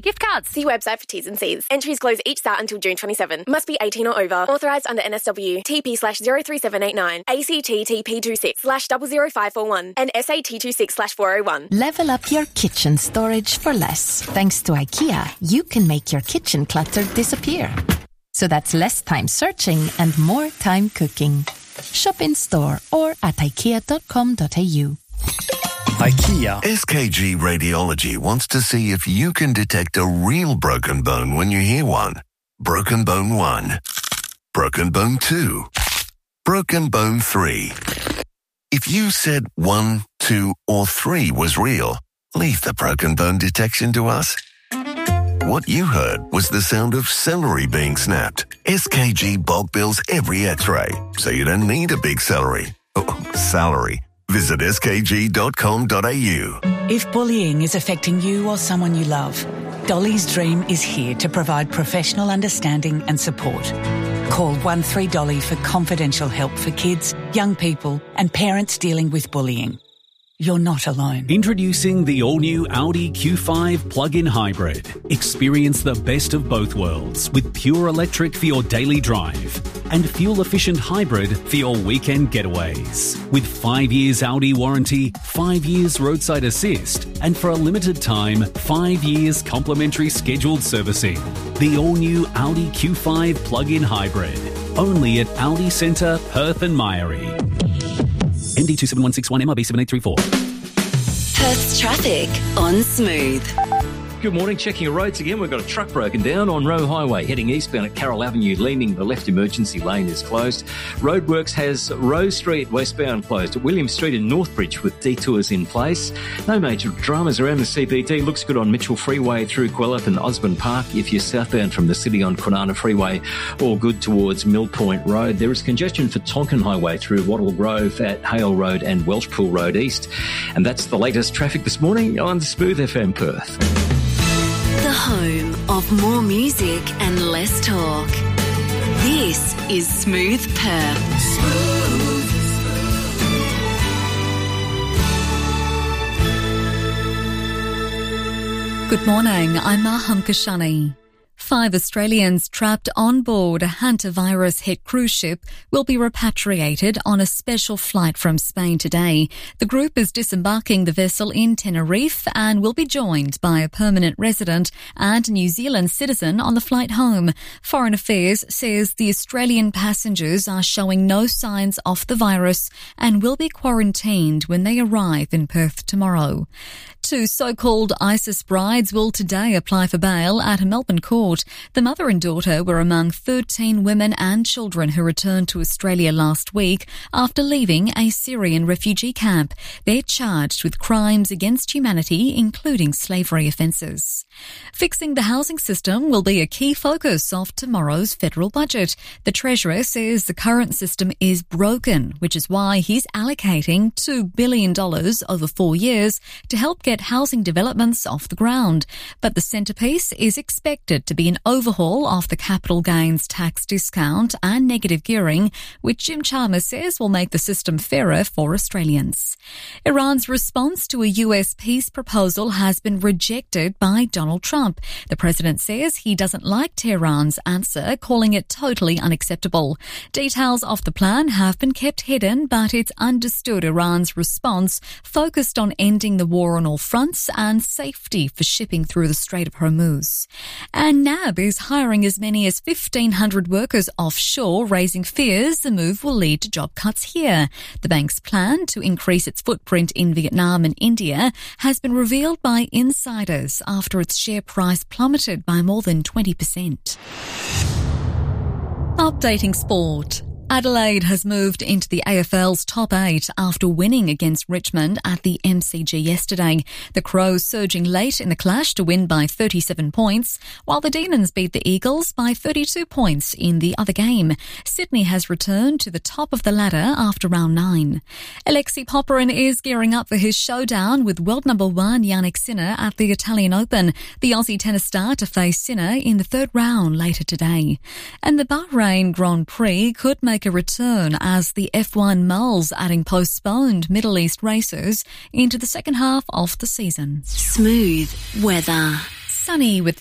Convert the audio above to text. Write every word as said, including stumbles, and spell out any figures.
Gift cards. See website for T's and C's. Entries close each start until June twenty-seventh. Must be eighteen or over. Authorised under N S W. T P slash zero three seven eight nine. A C T T P two six slash zero zero five four one. And S A T two six slash four oh one. Level up your kitchen storage for less. Thanks to IKEA, you can make your kitchen clutter disappear. So that's less time searching and more time cooking. Shop in store or at ikea dot com dot a u. IKEA. S K G Radiology wants to see if you can detect a real broken bone when you hear one. Broken bone one. Broken bone two. Broken bone three. If you said one, two, or three was real, leave the broken bone detection to us. What you heard was the sound of celery being snapped. S K G bulk bills every x-ray, so you don't need a big celery. Oh, salary. Visit s k g dot com dot a u. If bullying is affecting you or someone you love, Dolly's Dream is here to provide professional understanding and support. Call one three Dolly for confidential help for kids, young people and parents dealing with bullying. You're not alone. Introducing the all-new Audi Q five plug-in hybrid. Experience the best of both worlds with pure electric for your daily drive and fuel-efficient hybrid for your weekend getaways. With five years Audi warranty, five years roadside assist, and for a limited time, five years complimentary scheduled servicing. The all-new Audi Q five plug-in hybrid. Only at Audi Centre, Perth and Myrie. N D two seven one six one M R B seven eight three four. Perth's traffic on Smooth. Good morning. Checking your roads again. We've got a truck broken down on Roe Highway heading eastbound at Carroll Avenue, leaning the left emergency lane is closed. Roadworks has Rose Street westbound closed at William Street and Northbridge with detours in place. No major dramas around the C B D. Looks good on Mitchell Freeway through Guelph and Osborne Park. If you're southbound from the city on Kwinana Freeway, all good towards Mill Point Road. There is congestion for Tonkin Highway through Wattle Grove at Hale Road and Welshpool Road East. And that's the latest traffic this morning on Smooth F M Perth. The home of more music and less talk. This is Smooth Perth. Smooth. Good morning, I'm Maham Kashani. Five Australians trapped on board a hantavirus-hit cruise ship will be repatriated on a special flight from Spain today. The group is disembarking the vessel in Tenerife and will be joined by a permanent resident and New Zealand citizen on the flight home. Foreign Affairs says the Australian passengers are showing no signs of the virus and will be quarantined when they arrive in Perth tomorrow. Two so-called ISIS brides will today apply for bail at a Melbourne court. The mother and daughter were among thirteen women and children who returned to Australia last week after leaving a Syrian refugee camp. They're charged with crimes against humanity, including slavery offences. Fixing the housing system will be a key focus of tomorrow's federal budget. The Treasurer says the current system is broken, which is why he's allocating two billion dollars over four years to help get housing developments off the ground. But the centrepiece is expected to be an overhaul of the capital gains tax discount and negative gearing, which Jim Chalmers says will make the system fairer for Australians. Iran's response to a U S peace proposal has been rejected by Donald Trump. The president says he doesn't like Tehran's answer, calling it totally unacceptable. Details of the plan have been kept hidden, but it's understood Iran's response focused on ending the war on all fronts and safety for shipping through the Strait of Hormuz. And N A B is hiring as many as fifteen hundred workers offshore, raising fears the move will lead to job cuts here. The bank's plan to increase its footprint in Vietnam and India has been revealed by insiders after its share price plummeted by more than twenty percent. Updating sport. Adelaide has moved into the A F L's top eight after winning against Richmond at the M C G yesterday. The Crows surging late in the clash to win by thirty-seven points, while the Demons beat the Eagles by thirty-two points in the other game. Sydney has returned to the top of the ladder after round nine. Alexei Popyrin is gearing up for his showdown with world number one Jannik Sinner at the Italian Open. The Aussie tennis star to face Sinner in the third round later today. And the Bahrain Grand Prix could make a return as the F one mulls, adding postponed Middle East races into the second half of the season. Smooth weather. sunny with